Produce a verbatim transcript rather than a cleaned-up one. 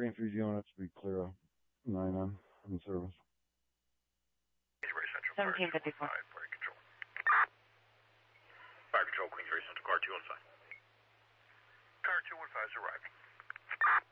waiting for units to be clear of nine M in service. seventeen fifty-four. Fire control. Fire control, Queensbury Central, car two one five. Car two one five is arriving.